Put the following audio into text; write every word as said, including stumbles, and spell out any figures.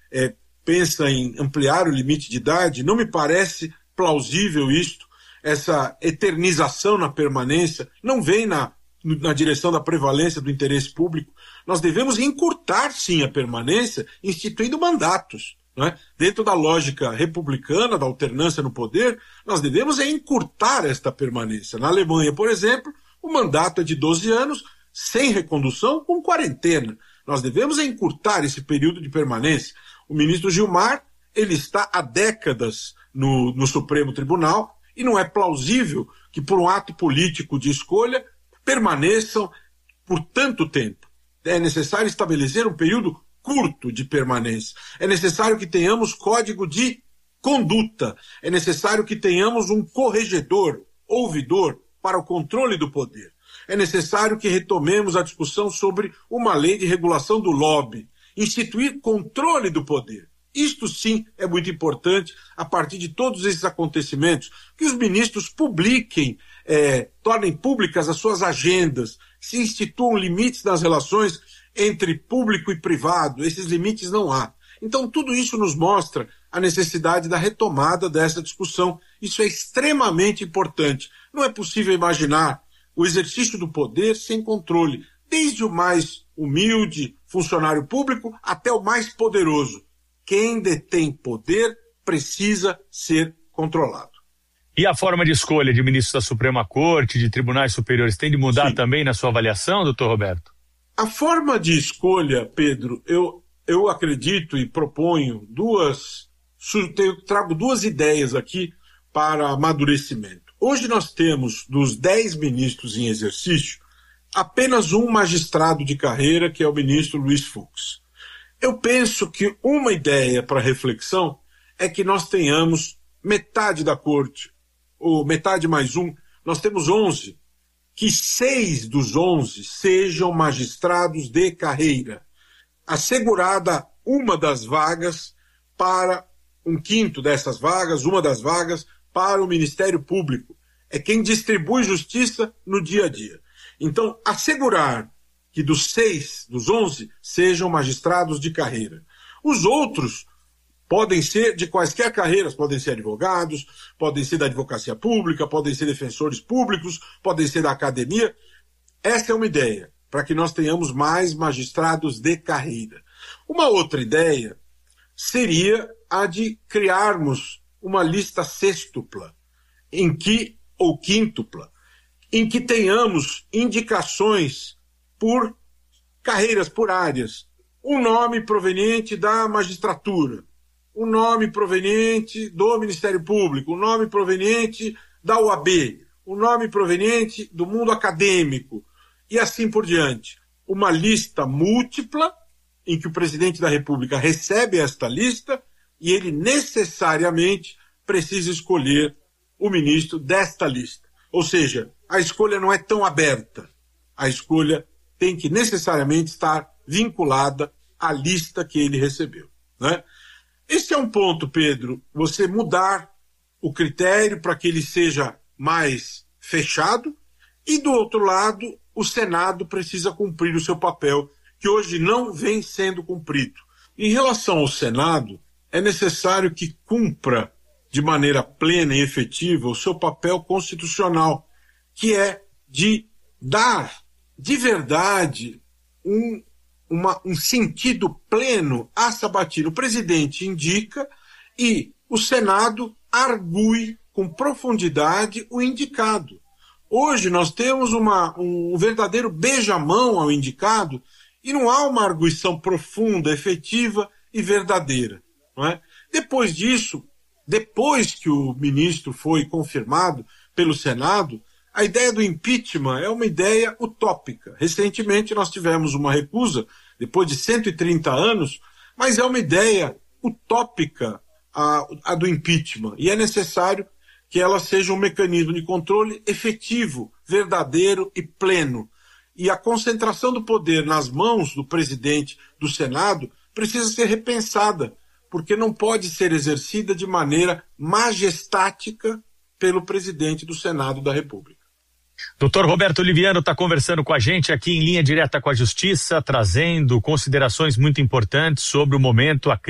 é, pensa em ampliar o limite de idade, não me parece plausível isto, essa eternização na permanência, não vem na, na direção da prevalência do interesse público. Nós devemos encurtar, sim, a permanência, instituindo mandatos. Não é? Dentro da lógica republicana, da alternância no poder, nós devemos é encurtar esta permanência. Na Alemanha, por exemplo, o mandato é de doze anos, sem recondução, com quarentena. Nós devemos é encurtar esse período de permanência. O ministro Gilmar, ele está há décadas no, no Supremo Tribunal e não é plausível que, por um ato político de escolha, permaneçam por tanto tempo. É necessário estabelecer um período curto de permanência. É necessário que tenhamos código de conduta. É necessário que tenhamos um corregedor, ouvidor, para o controle do poder. É necessário que retomemos a discussão sobre uma lei de regulação do lobby, instituir controle do poder. Isto sim é muito importante a partir de todos esses acontecimentos, que os ministros publiquem, é, tornem públicas as suas agendas, se instituam limites nas relações entre público e privado. Esses limites não há. Então tudo isso nos mostra a necessidade da retomada dessa discussão. Isso é extremamente importante. Não é possível imaginar o exercício do poder sem controle, desde o mais humilde funcionário público até o mais poderoso. Quem detém poder precisa ser controlado. E a forma de escolha de ministros da Suprema Corte, de tribunais superiores, tem de mudar Sim. também na sua avaliação, doutor Roberto? A forma de escolha, Pedro, eu, eu acredito e proponho duas, eu trago duas ideias aqui para amadurecimento. Hoje nós temos, dos dez ministros em exercício, apenas um magistrado de carreira, que é o ministro Luiz Fux. Eu penso que uma ideia para reflexão é que nós tenhamos metade da corte, ou metade mais um, nós temos onze, que seis dos onze sejam magistrados de carreira, assegurada uma das vagas para um quinto dessas vagas, uma das vagas para o Ministério Público. É quem distribui justiça no dia a dia. Então, assegurar que dos seis, dos onze, sejam magistrados de carreira. Os outros podem ser de quaisquer carreiras, podem ser advogados, podem ser da advocacia pública, podem ser defensores públicos, podem ser da academia. Essa é uma ideia, para que nós tenhamos mais magistrados de carreira. Uma outra ideia seria a de criarmos uma lista sextupla, em que, ou quíntupla, em que tenhamos indicações por carreiras, por áreas. Um nome proveniente da magistratura, um nome proveniente do Ministério Público, um nome proveniente da O A B, um nome proveniente do mundo acadêmico, e assim por diante. Uma lista múltipla, em que o presidente da República recebe esta lista e ele necessariamente precisa escolher o ministro desta lista. Ou seja, a escolha não é tão aberta. A escolha tem que necessariamente estar vinculada à lista que ele recebeu, né? Esse é um ponto, Pedro, você mudar o critério para que ele seja mais fechado, e do outro lado, o Senado precisa cumprir o seu papel, que hoje não vem sendo cumprido. Em relação ao Senado, é necessário que cumpra de maneira plena e efetiva o seu papel constitucional, que é de dar de verdade um, uma, um sentido pleno à sabatina. O presidente indica e o Senado argue com profundidade o indicado. Hoje nós temos uma, um verdadeiro beijamão ao indicado e não há uma arguição profunda, efetiva e verdadeira, não é? Depois disso, depois que o ministro foi confirmado pelo Senado, a ideia do impeachment é uma ideia utópica. Recentemente nós tivemos uma recusa, depois de cento e trinta anos, mas é uma ideia utópica a, a do impeachment. E é necessário que ela seja um mecanismo de controle efetivo, verdadeiro e pleno. E a concentração do poder nas mãos do presidente do Senado precisa ser repensada, porque não pode ser exercida de maneira majestática pelo presidente do Senado da República. doutor Roberto Oliviano está conversando com a gente aqui em Linha Direta com a Justiça, trazendo considerações muito importantes sobre o momento, a